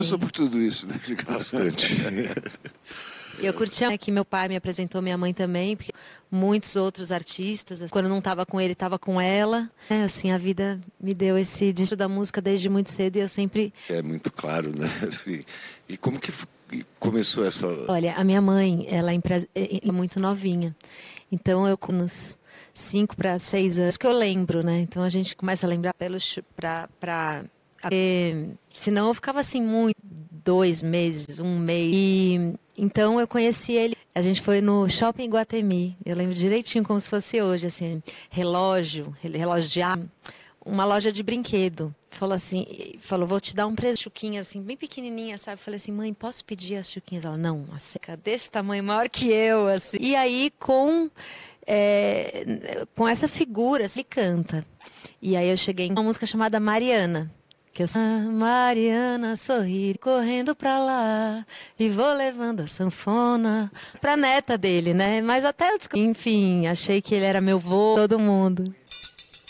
Passou por tudo isso, né? Bastante. E eu curtia que meu pai me apresentou, minha mãe também, porque muitos outros artistas, quando não estava com ele, estava com ela. Assim, a vida me deu esse destino da música desde muito cedo e eu sempre... É muito claro, né? Assim, e como que começou essa... Olha, a minha mãe, ela é muito novinha. Então, eu com uns 5 para 6 anos, que eu lembro, né? Então, a gente começa a lembrar senão eu ficava assim muito, 2 meses, 1 mês. E então eu conheci ele. A gente foi no Shopping Iguatemi. Eu lembro direitinho como se fosse hoje, assim, relógio de ar, uma loja de brinquedo. Falou, vou te dar um presente, chuquinha assim, bem pequenininha, sabe? Falei assim, mãe, posso pedir as chuquinhas? Ela, não, a seca desse tamanho, maior que eu, assim. E aí com essa figura, assim, canta. E aí eu cheguei em uma música chamada Mariana. Que eu Mariana sorri correndo pra lá e vou levando a sanfona pra neta dele, né? Mas até eu enfim, achei que ele era meu vô, todo mundo.